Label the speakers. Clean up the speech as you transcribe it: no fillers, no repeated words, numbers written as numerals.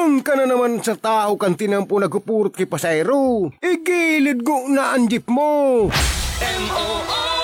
Speaker 1: Ang ka na naman sa tao kan tinampo nagpupurot kay pasayro. Igilid go na ang jeep mo.
Speaker 2: M-O-O